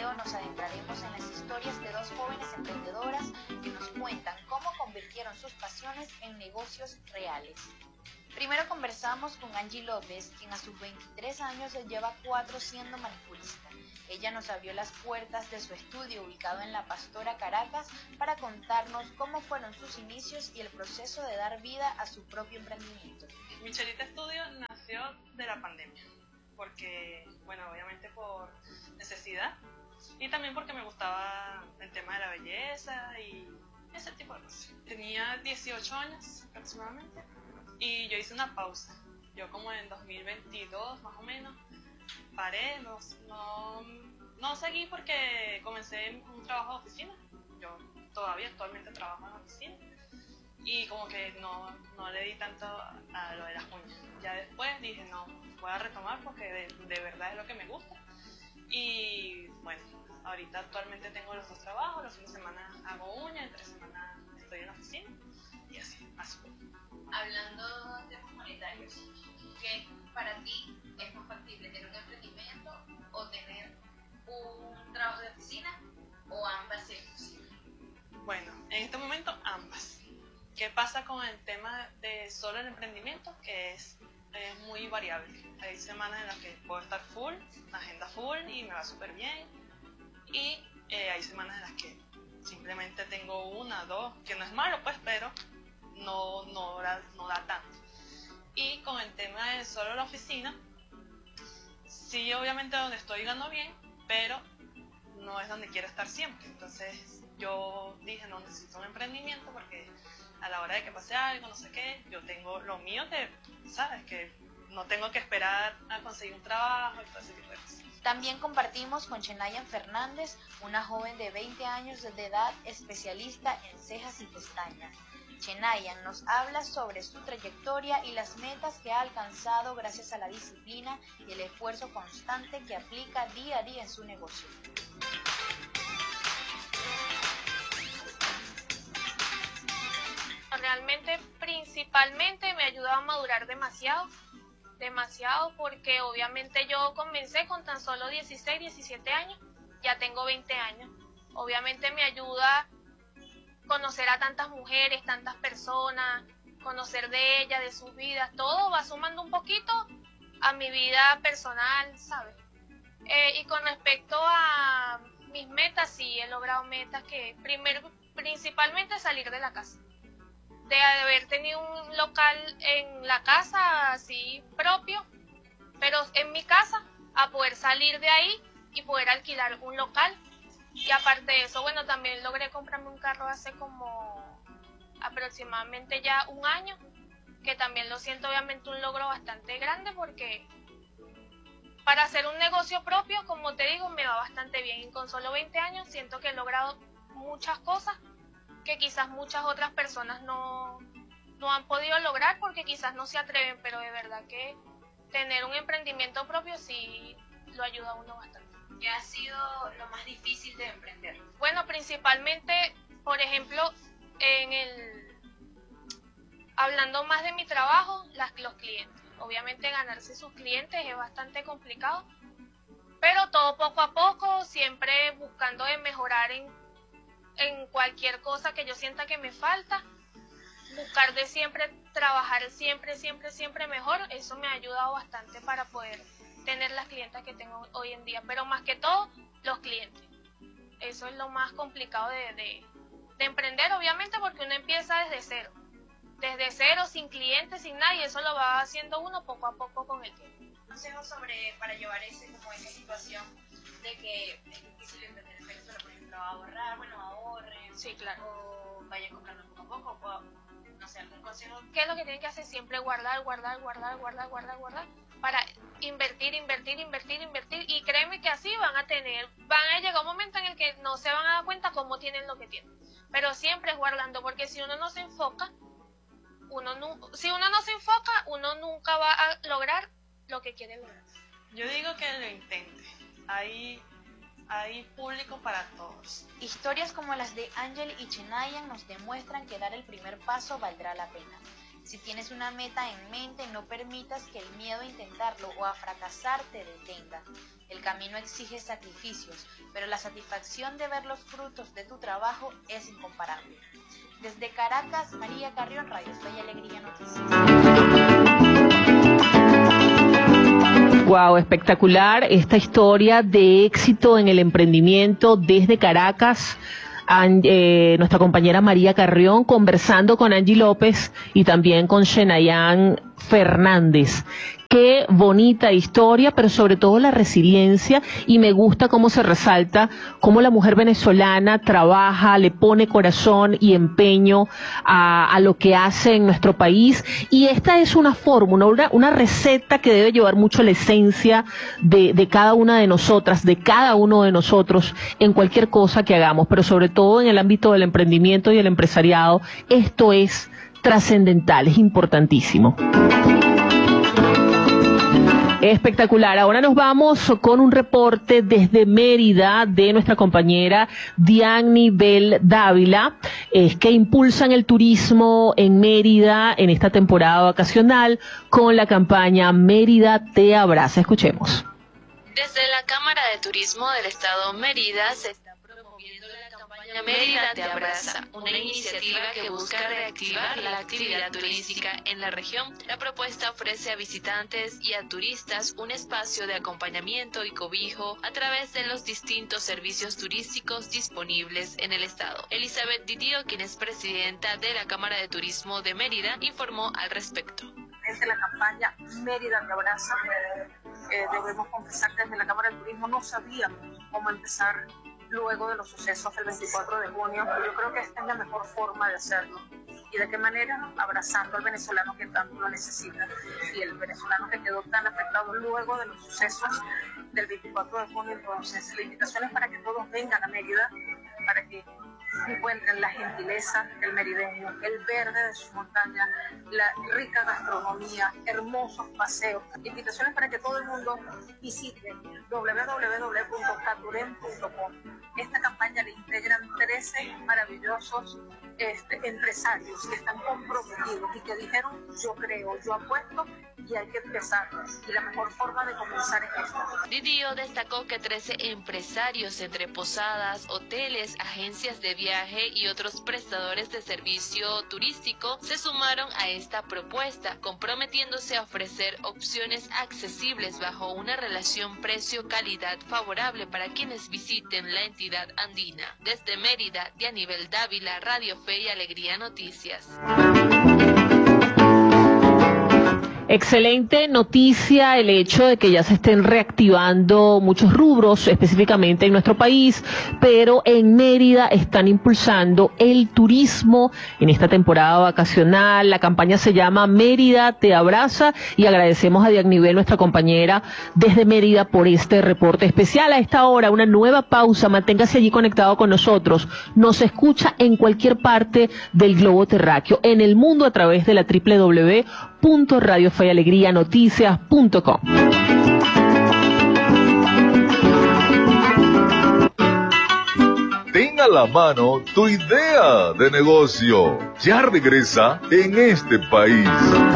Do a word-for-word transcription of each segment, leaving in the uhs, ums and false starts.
video nos adentraremos en las historias de dos jóvenes emprendedoras que nos cuentan cómo convirtieron sus pasiones en negocios reales. Primero conversamos con Angie López, quien a sus veintitrés años lleva cuatro siendo manicurista. Ella nos abrió las puertas de su estudio ubicado en La Pastora, Caracas, para contarnos cómo fueron sus inicios y el proceso de dar vida a su propio emprendimiento. Michelita Studio nació de la pandemia, porque, bueno, obviamente por necesidad y también porque me gustaba el tema de la belleza y ese tipo de cosas. Tenía dieciocho años aproximadamente y yo hice una pausa. Yo como en dos mil veintidós más o menos paré, no, no, no seguí porque comencé un trabajo de oficina. Yo todavía actualmente trabajo en la oficina y como que no, no le di tanto a lo de las uñas. Ya después dije, no, voy a retomar porque de, de verdad es lo que me gusta. Y bueno, ahorita actualmente tengo los dos trabajos, los fines de semana hago uñas, entre semanas estoy en la oficina y así, así. Hablando de temas monetarios, ¿qué para ti es más factible, tener un emprendimiento o tener un trabajo de oficina o ambas es posible? Bueno, en este momento ambas. ¿Qué pasa con el tema de solo el emprendimiento? Que es, es muy variable. Hay semanas en las que puedo estar full, agenda full y me va súper bien. Y eh, hay semanas en las que simplemente tengo una, dos, que no es malo pues, pero no, no, da, no da tanto. Y con el tema de solo la oficina, sí, obviamente donde estoy gano bien, pero no es donde quiero estar siempre. Entonces yo dije, no, necesito un emprendimiento porque a la hora de que pase algo, no sé qué, yo tengo lo mío que, ¿sabes? Que no tengo que esperar a conseguir un trabajo y todo ese tipo de cosas. También compartimos con Chenayan Fernández, una joven de veinte años de edad, especialista en cejas y pestañas. Chenayan nos habla sobre su trayectoria y las metas que ha alcanzado gracias a la disciplina y el esfuerzo constante que aplica día a día en su negocio. Realmente, principalmente me ayudó a madurar demasiado, demasiado, porque obviamente yo comencé con tan solo dieciséis, diecisiete años, ya tengo veinte años. Obviamente me ayuda conocer a tantas mujeres, tantas personas, conocer de ellas, de sus vidas, todo va sumando un poquito a mi vida personal, ¿sabes? Eh, y con respecto a mis metas, sí, he logrado metas que, primero, principalmente salir de la casa. De haber tenido un local en la casa, así propio, pero en mi casa, a poder salir de ahí y poder alquilar un local. Y aparte de eso, bueno, también logré comprarme un carro hace como aproximadamente ya un año, que también lo siento obviamente un logro bastante grande porque para hacer un negocio propio, como te digo, me va bastante bien. Y con solo veinte años siento que he logrado muchas cosas que quizás muchas otras personas no, no han podido lograr porque quizás no se atreven, pero de verdad que tener un emprendimiento propio sí lo ayuda a uno bastante. ¿Qué ha sido lo más difícil de emprender? Bueno, principalmente, por ejemplo, en el hablando más de mi trabajo, las, los clientes. Obviamente ganarse sus clientes es bastante complicado, pero todo poco a poco, siempre buscando de mejorar en, en cualquier cosa que yo sienta que me falta, buscar de siempre, trabajar siempre, siempre, siempre mejor. Eso me ha ayudado bastante para poder tener las clientas que tengo hoy en día, pero más que todo, los clientes. Eso es lo más complicado de, de, de emprender, obviamente, porque uno empieza desde cero. Desde cero, sin clientes, sin nada, y eso lo va haciendo uno poco a poco con el tiempo. Consejos sobre, para llevar ese, como esa situación de que es difícil emprender en Venezuela, por ejemplo, ahorrar, bueno, ahorren, sí, claro, o vayan comprando poco a poco, o, no sé, algún consejo. ¿Qué es lo que tienen que hacer? Siempre guardar, guardar, guardar, guardar, guardar, guardar, para invertir, invertir, invertir, invertir, y créeme que así van a tener, van a llegar un momento en el que no se van a dar cuenta cómo tienen lo que tienen, pero siempre es guardando, porque si uno no se enfoca, uno no, si uno no se enfoca, uno nunca va a lograr lo que quiere lograr. Yo digo que lo intente, hay, hay público para todos. Historias como las de Ángel y Chenayan nos demuestran que dar el primer paso valdrá la pena. Si tienes una meta en mente, no permitas que el miedo a intentarlo o a fracasar te detenga. El camino exige sacrificios, pero la satisfacción de ver los frutos de tu trabajo es incomparable. Desde Caracas, María Carrión, Radio Fe y Alegría Noticias. Wow, espectacular esta historia de éxito en el emprendimiento desde Caracas. Eh, nuestra compañera María Carrión conversando con Angie López y también con Shenayan Fernández. Qué bonita historia, pero sobre todo la resiliencia, y me gusta cómo se resalta cómo la mujer venezolana trabaja, le pone corazón y empeño a, a lo que hace en nuestro país, y esta es una fórmula, una, una receta que debe llevar mucho la esencia de, de cada una de nosotras, de cada uno de nosotros en cualquier cosa que hagamos, pero sobre todo en el ámbito del emprendimiento y el empresariado. Esto es trascendental, es importantísimo. Espectacular. Ahora nos vamos con un reporte desde Mérida de nuestra compañera Diany Bel Dávila, eh, que impulsan el turismo en Mérida en esta temporada vacacional con la campaña Mérida te abraza. Escuchemos. Desde la Cámara de Turismo del Estado Mérida se está promoviendo la campaña Mérida te abraza, una iniciativa que busca reactivar la actividad turística en la región. La propuesta ofrece a visitantes y a turistas un espacio de acompañamiento y cobijo a través de los distintos servicios turísticos disponibles en el estado. Elizabeth Didio, quien es presidenta de la Cámara de Turismo de Mérida, informó al respecto. Desde la campaña Mérida te abraza, eh, debemos confesar que desde la Cámara de Turismo no sabíamos cómo empezar luego de los sucesos del veinticuatro de junio. Yo creo que esta es la mejor forma de hacerlo. ¿Y de qué manera? Abrazando al venezolano que tanto lo necesita, y el venezolano que quedó tan afectado luego de los sucesos del veinticuatro de junio. Entonces, la invitación es para que todos vengan a Mérida, para que encuentren la gentileza del merideño, el verde de su montaña, la rica gastronomía, hermosos paseos. Invitaciones para que todo el mundo visite doble u doble u doble u punto caturén punto com. Esta campaña le integran trece maravillosos este, empresarios que están comprometidos y que dijeron: yo creo, yo apuesto y hay que empezar. Y la mejor forma de comenzar es esta. Didio destacó que trece empresarios entre posadas, hoteles, agencias de viaje y otros prestadores de servicio turístico se sumaron a esta propuesta, comprometiéndose a ofrecer opciones accesibles bajo una relación precio-calidad favorable para quienes visiten la entidad andina. Desde Mérida, Diany Bel Dávila, Radio Fe y Alegría Noticias. Excelente noticia el hecho de que ya se estén reactivando muchos rubros, específicamente en nuestro país, pero en Mérida están impulsando el turismo en esta temporada vacacional. La campaña se llama Mérida te abraza y agradecemos a Diany Bel, nuestra compañera desde Mérida, por este reporte especial. A esta hora, una nueva pausa, manténgase allí conectado con nosotros. Nos escucha en cualquier parte del globo terráqueo, en el mundo, a través de la doble u doble u doble u punto radio fe y alegría noticias punto com. Ten a la mano tu idea de negocio. Ya regresa en este país.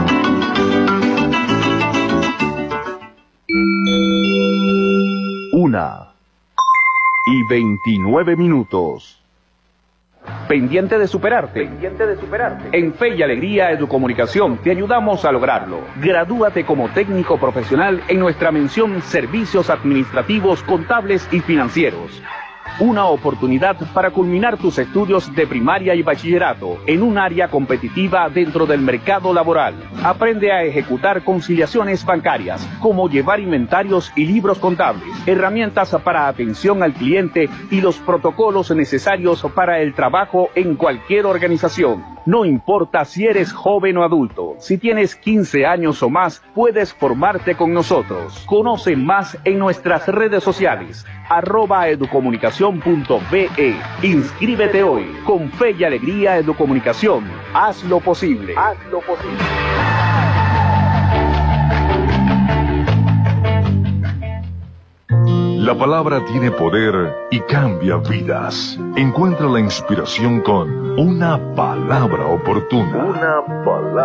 Una y veintinueve minutos. Pendiente de superarte. Pendiente de superarte. En Fe y Alegría Educomunicación te ayudamos a lograrlo. Gradúate como técnico profesional en nuestra mención Servicios Administrativos, Contables y Financieros. Una oportunidad para culminar tus estudios de primaria y bachillerato en un área competitiva dentro del mercado laboral. Aprende a ejecutar conciliaciones bancarias, como llevar inventarios y libros contables, herramientas para atención al cliente y los protocolos necesarios para el trabajo en cualquier organización. No importa si eres joven o adulto, si tienes quince años o más, puedes formarte con nosotros. Conoce más en nuestras redes sociales, arroba educomunicación punto be. Inscríbete hoy. Con Fe y Alegría Educomunicación. Haz lo posible. Haz lo posible. La palabra tiene poder y cambia vidas. Encuentra la inspiración con una palabra oportuna. Una palabra.